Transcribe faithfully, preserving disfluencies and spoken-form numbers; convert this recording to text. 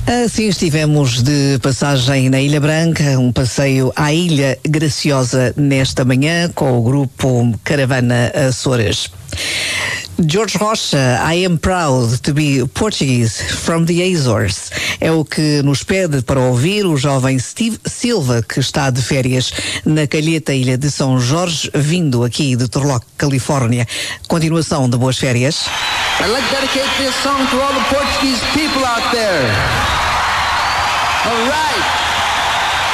Assim estivemos de passagem na Ilha Branca, um passeio à Ilha Graciosa nesta manhã com o grupo Caravana Açores. Jorge Rocha, I am proud to be Portuguese from the Azores. É o que nos pede para ouvir o jovem Steve Silva, que está de férias na calheta Ilha de São Jorge, vindo aqui de Turlock, Califórnia. Continuação de boas férias. I'd like to dedicate this song to all the Portuguese people out there. All right.